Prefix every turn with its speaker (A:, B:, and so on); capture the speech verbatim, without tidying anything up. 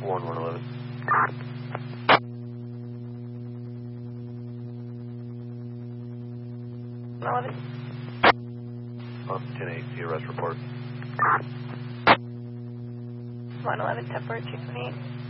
A: one one eleven.
B: eleven.
A: Um, ten eight, see arrest report.
B: one eleven, ten four two twenty-eight.